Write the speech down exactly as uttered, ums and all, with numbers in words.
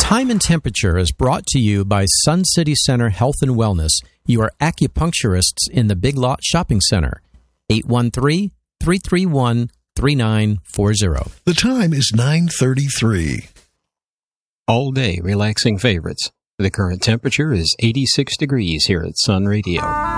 Time and Temperature is brought to you by Sun City Center Health and Wellness, your acupuncturists in the Big Lot Shopping Center. eight one three, three three one, three nine four zero. The time is nine thirty-three. All day relaxing favorites. The current temperature is eighty-six degrees here at Sun Radio.